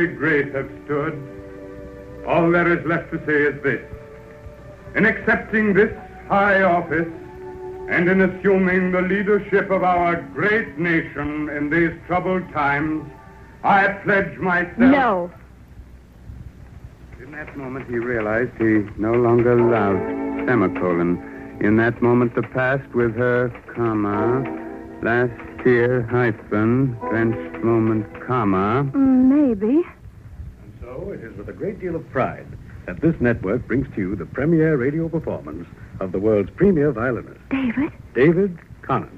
great have stood, all there is left to say is this. In accepting this high office and in assuming the leadership of our great nation in these troubled times, I pledge myself... No. In that moment, he realized he no longer loved semicolon. In that moment, the past with her, comma, last year, hyphen, drenched moment, comma. Maybe. And so it is with a great deal of pride that this network brings to you the premiere radio performance of the world's premier violinist, David? David Conant.